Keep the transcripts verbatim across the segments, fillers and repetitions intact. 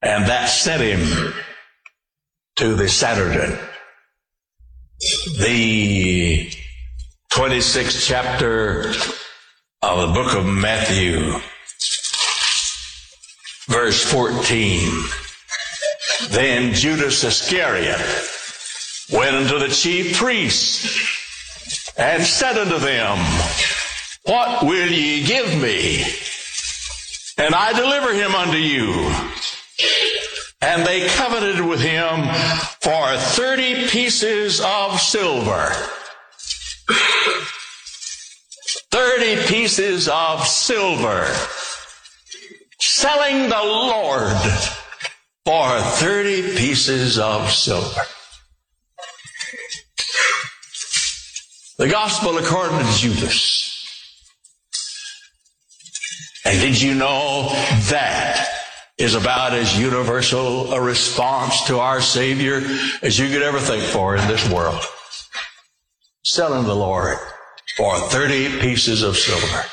And that sent him to the Sanhedrin. The twenty-sixth chapter of the book of Matthew, verse fourteen. Then Judas Iscariot went unto the chief priests and said unto them, What will ye give me? And I deliver him unto you. And they covenanted with him for thirty pieces of silver. Thirty pieces of silver. Selling the Lord for thirty pieces of silver. The gospel according to Judas. And did you know that is about as universal a response to our Savior as you could ever think for in this world? Selling the Lord for thirty pieces of silver.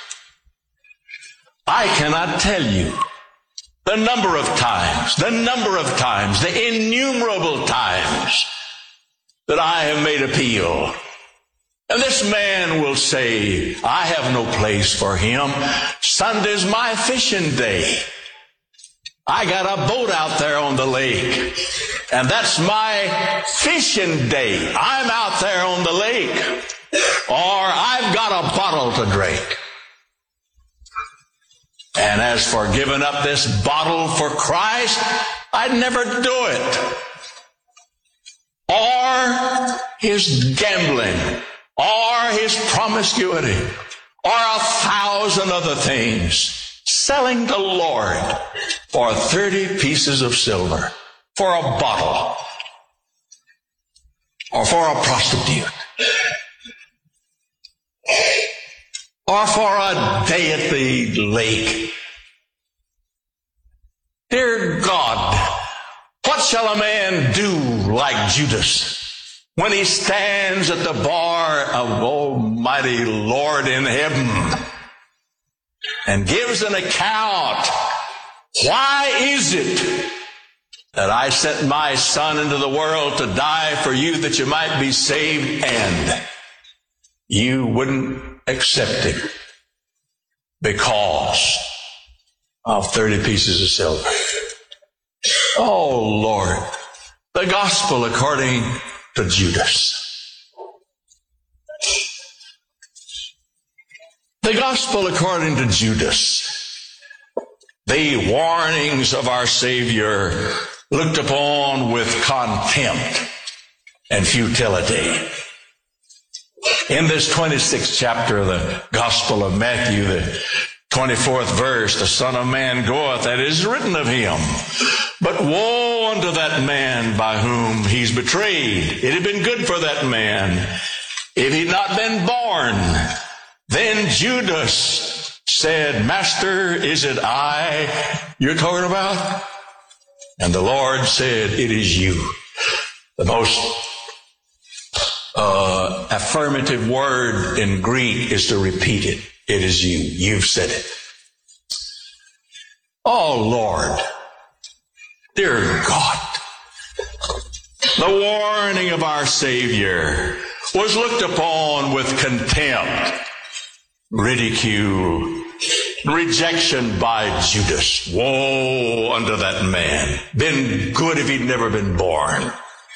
I cannot tell you the number of times, the number of times, the innumerable times that I have made appeal. And this man will say, I have no place for him. Sunday's my fishing day. I got a boat out there on the lake, and that's my fishing day. I'm out there on the lake, or I've got a bottle to drink. And as for giving up this bottle for Christ, I'd never do it. Or his gambling, or his promiscuity, or a thousand other things. Selling the Lord for thirty pieces of silver, for a bottle, or for a prostitute, or for a day at the lake. Dear God, what shall a man do like Judas when he stands at the bar of Almighty Lord in heaven and gives an account? Why is it that I sent my son into the world to die for you that you might be saved, and you wouldn't accept him because of thirty pieces of silver? Oh Lord, the gospel according to Judas. The gospel according to Judas. The warnings of our Savior looked upon with contempt and futility. In this twenty-sixth chapter of the Gospel of Matthew, the twenty-fourth verse, the Son of Man goeth, that is written of him. But woe unto that man by whom he's betrayed. It had been good for that man if he'd not been born. Then Judas said, Master, is it I you're talking about? And the Lord said, it is you. The most uh, affirmative word in Greek is to repeat it. It is you. You've said it. Oh, Lord, dear God, the warning of our Savior was looked upon with contempt, ridicule, rejection by Judas. Woe unto that man. Been good if he'd never been born.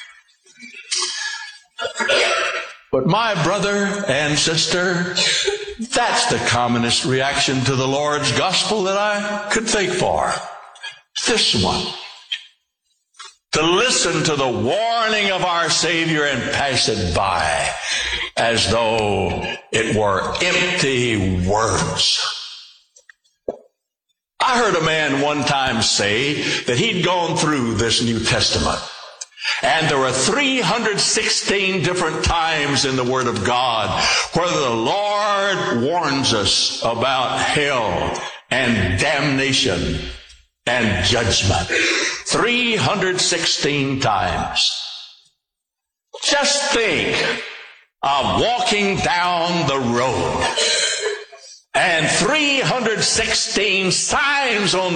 But my brother and sister, that's the commonest reaction to the Lord's gospel that I could think for. This one. To listen to the warning of our Savior and pass it by as though it were empty words. I heard a man one time say that he'd gone through this New Testament, and there were three hundred sixteen different times in the Word of God where the Lord warns us about hell and damnation and judgment. three hundred sixteen times. Just think of walking down the road and three hundred sixteen signs on